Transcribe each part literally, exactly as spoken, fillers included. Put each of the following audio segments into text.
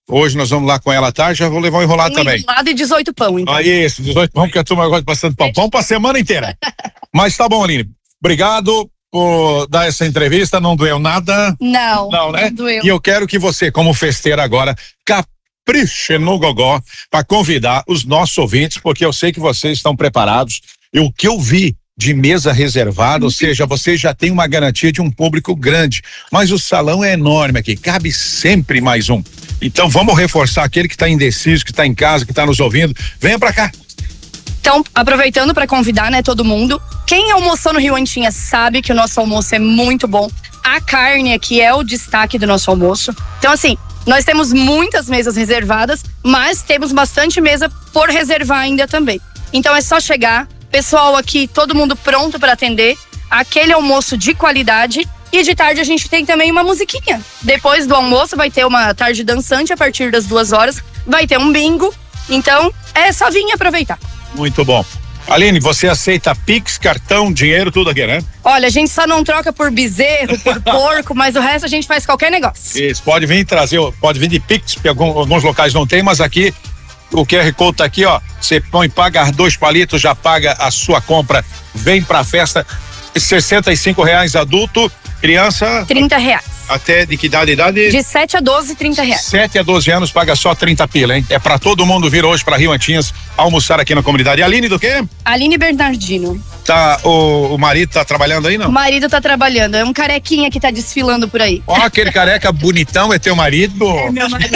Hoje nós vamos lá com ela à tarde, já vou levar um enrolado um também. enrolado e dezoito pão, então. Ah, isso, dezoito pão, porque a turma gosta bastante pão. Pão pra semana inteira. Mas tá bom, Aline. Obrigado por dar essa entrevista, não doeu nada? Não, não, né? Não doeu. E eu quero que você, como festeira agora, capriche no gogó para convidar os nossos ouvintes, porque eu sei que vocês estão preparados. E o que eu vi de mesa reservada, ou seja, você já tem uma garantia de um público grande, mas o salão é enorme aqui, cabe sempre mais um. Então vamos reforçar aquele que está indeciso, que está em casa, que está nos ouvindo. Venha para cá. Então, aproveitando para convidar, né, todo mundo. Quem almoçou no Rio Antinha sabe que o nosso almoço é muito bom. A carne aqui é o destaque do nosso almoço. Então, assim, nós temos muitas mesas reservadas, mas temos bastante mesa por reservar ainda também. Então é só chegar, pessoal aqui, todo mundo pronto para atender, aquele almoço de qualidade. E de tarde a gente tem também uma musiquinha. Depois do almoço vai ter uma tarde dançante a partir das duas horas. Vai ter um bingo. Então é só vir aproveitar. Muito bom. Aline, você aceita Pix, cartão, dinheiro, tudo aqui, né? Olha, a gente só não troca por bezerro, por porco, mas o resto a gente faz qualquer negócio. Isso, pode vir trazer, pode vir de Pix, porque alguns, alguns locais não tem, mas aqui o Q R Code tá aqui, ó. Você põe, paga dois palitos, já paga a sua compra. Vem pra festa. sessenta e cinco reais adulto, criança. trinta reais. Até de que idade, idade? De sete a doze, trinta reais. sete a doze anos, paga só trinta pila, hein? É pra todo mundo vir hoje pra Rio Antinhas almoçar aqui na comunidade. E a Aline do quê? Aline Bernardino. Tá, o, o marido tá trabalhando aí, não? O marido tá trabalhando, é um carequinha que tá desfilando por aí. Ó, aquele careca bonitão é teu marido? É meu marido.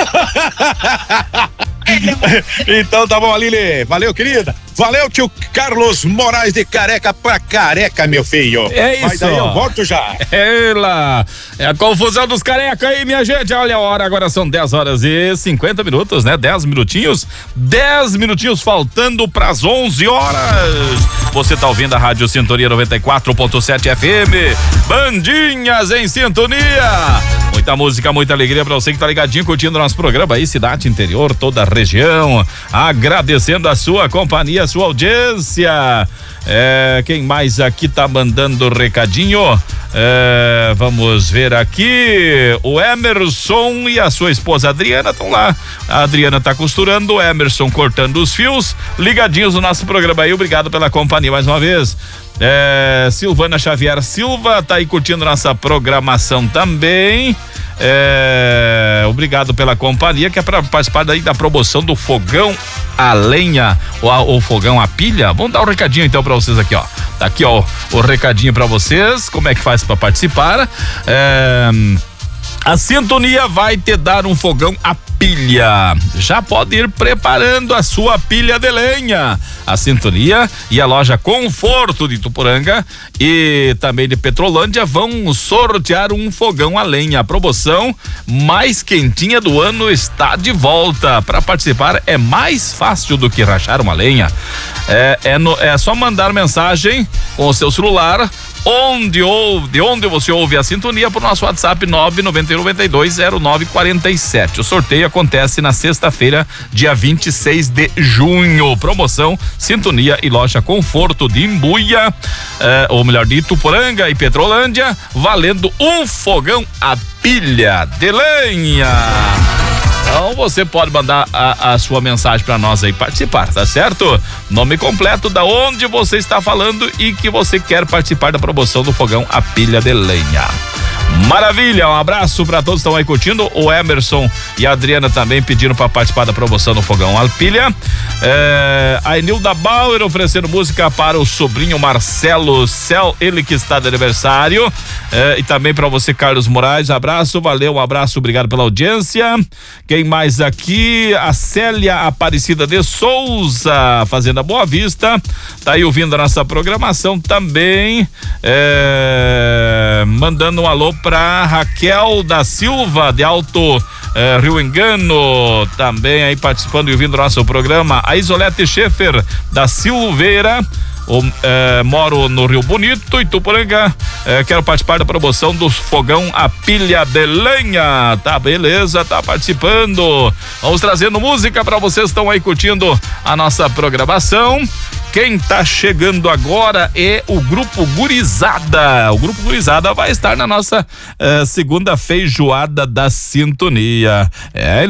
Então tá bom, Aline. Valeu, querida. Valeu, tio Carlos Moraes de careca pra careca, meu filho. É isso. Mas daí eu volto já. Ela é a confusão dos careca aí, minha gente. Olha a hora, agora são dez horas e cinquenta minutos, né? dez minutinhos. dez minutinhos faltando pras onze horas. Você tá ouvindo a Rádio Sintonia noventa e quatro ponto sete F M. Bandinhas em sintonia. Muita música, muita alegria pra você que tá ligadinho, curtindo nosso programa aí, cidade, interior, toda a região. Agradecendo a sua companhia, a sua audiência. É, quem mais aqui tá mandando recadinho? É, vamos ver aqui. O Emerson e a sua esposa Adriana estão lá. A Adriana tá costurando, o Emerson cortando os fios. Ligadinhos no nosso programa aí. Obrigado pela companhia mais uma vez. É, Silvana Xavier Silva tá aí curtindo nossa programação também. É, obrigado pela companhia, que é para participar daí da promoção do fogão a lenha ou, o fogão a pilha. Vamos dar um recadinho então para vocês aqui, ó. Tá aqui, ó, o recadinho para vocês. Como é que faz para participar? É, a Sintonia vai te dar um fogão a pilha. Já pode ir preparando a sua pilha de lenha. A Sintonia e a loja Conforto de Ituporanga e também de Petrolândia vão sortear um fogão a lenha. A promoção mais quentinha do ano está de volta. Para participar é mais fácil do que rachar uma lenha. É, é, no, é só mandar mensagem com o seu celular onde ouve, de onde você ouve a Sintonia pro nosso WhatsApp nove nove um nove dois zero nove quatro sete. O sorteio acontece na sexta-feira, dia vinte e seis de junho. Promoção Sintonia e loja Conforto de Imbuia, eh, ou melhor, de Ituporanga e Petrolândia, valendo um fogão a pilha de lenha. Então você pode mandar a, a sua mensagem para nós aí participar, tá certo? Nome completo, da onde você está falando e que você quer participar da promoção do fogão a pilha de lenha. Maravilha, um abraço para todos que estão aí curtindo. O Emerson e a Adriana também pediram para participar da promoção do fogão a pilha. É, a Enilda Bauer oferecendo música para o sobrinho Marcelo Cel, ele que está de aniversário. É, e também para você, Carlos Moraes, abraço, valeu, um abraço, obrigado pela audiência. Quem mais aqui? A Célia Aparecida de Souza, Fazenda Boa Vista, tá aí ouvindo a nossa programação também. É, mandando um alô para Raquel da Silva de Alto eh, Rio Engano, também aí participando e ouvindo o nosso programa. A Isolete Schaefer da Silveira. O, eh, moro no Rio Bonito, Ituporanga, eh, quero participar da promoção do fogão a pilha de lenha. Tá, beleza, tá participando. Vamos trazendo música para vocês que estão aí curtindo a nossa programação. Quem tá chegando agora é o Grupo Gurizada. O Grupo Gurizada vai estar na nossa eh, segunda feijoada da Sintonia. É,